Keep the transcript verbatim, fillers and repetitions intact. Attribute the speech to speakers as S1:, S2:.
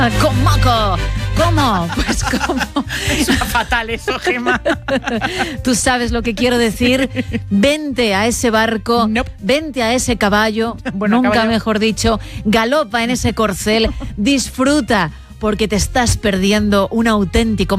S1: Con moco. ¿Cómo? Pues cómo.
S2: Suena fatal eso, Gemma.
S1: Tú sabes lo que quiero decir. Vente a ese barco,
S2: Nope.
S1: vente a ese caballo,
S2: Bueno,
S1: nunca
S2: caballo.
S1: mejor dicho, galopa en ese corcel, disfruta porque te estás perdiendo un auténtico